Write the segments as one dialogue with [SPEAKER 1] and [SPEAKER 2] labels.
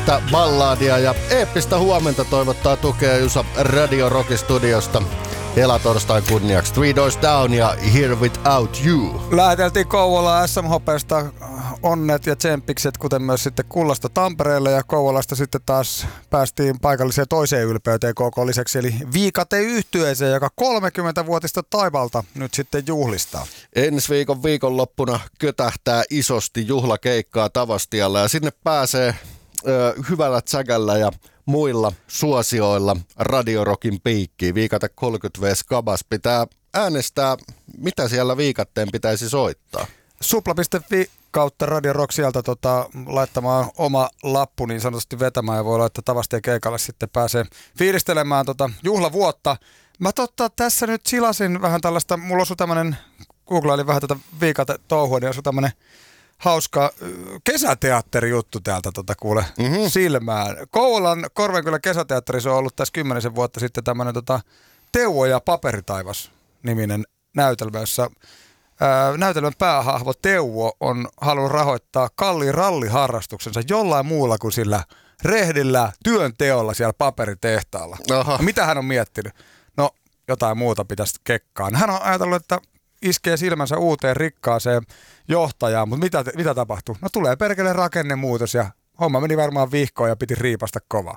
[SPEAKER 1] eeppistä balladia ja eeppistä huomenta toivottaa tukea Jusa Radio Rockin studiosta. Helatorstain kunniaksi Three Doors Down ja Here Without You.
[SPEAKER 2] Läheteltiin Kouvolaan SM-hopeasta onnet ja tsempikset, kuten myös sitten kullasta Tampereelle, ja Kouvolasta sitten taas päästiin paikalliseen toiseen ylpeyteen KK lisäksi, eli Viikate-yhtyeeseen, joka 30-vuotista taivalta nyt sitten juhlistaa.
[SPEAKER 1] Ensi viikon viikonloppuna kötähtää isosti juhlakeikkaa Tavastialla ja sinne pääsee hyvällä tsägällä ja muilla suosioilla Radio Rockin piikkiin. Viikate 30V Skabas pitää äänestää, mitä siellä Viikatteen pitäisi soittaa.
[SPEAKER 2] Supla.fi kautta Radio Rock sieltä laittamaan oma lappu niin sanotusti vetämään, ja voi laittaa Tavastien keikalle, sitten pääsee fiilistelemään juhlavuotta. Mä tässä nyt silasin vähän tällaista, mulla osui tämmönen, googlailin vähän tätä Viikate-touhua, niin osui tämmönen hauska kesäteatterijuttu täältä kuule silmään. Kouvolan Korvenkylän kesäteatterissa on ollut tässä 10 vuotta sitten tämmönen Teuvo ja paperitaivas -niminen näytelmä, jossa näytelmän päähahmo Teuvo on halunnut rahoittaa kalliin ralliharrastuksensa jollain muulla kuin sillä rehdillä työnteolla siellä paperitehtaalla. No, mitä hän on miettinyt? No, jotain muuta pitäisi kekkaan. Hän on ajatellut, että iskee silmänsä uuteen rikkaaseen johtajaan, mutta mitä tapahtuu? No tulee perkele rakennemuutos ja homma meni varmaan vihkoon ja piti riipasta kovaa.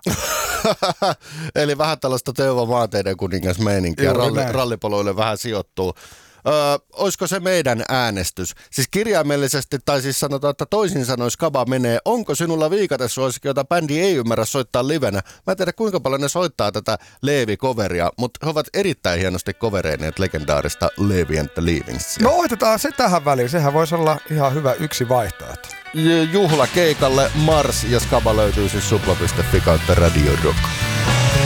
[SPEAKER 1] Eli vähän tällaista Teuvo maanteiden kuningas meininkiä, rallipoloille vähän sijoittuu. Olisiko se meidän äänestys? Siis kirjaimellisesti, tai siis sanotaan, että toisin sanoen Skaba menee. Onko sinulla Viikate-suosikki, jota bändi ei ymmärrä soittaa livenä? Mä en tiedä, kuinka paljon ne soittaa tätä Leevi-coveria, mutta he ovat erittäin hienosti covereineet legendaarista Leevi and the Leavingsia.
[SPEAKER 2] No otetaan se tähän väliin. Sehän voisi olla ihan hyvä yksi vaihtoehto.
[SPEAKER 1] Juhlakeikalle Mars ja Skaba löytyy siis supla.fi kautta Radio Rock.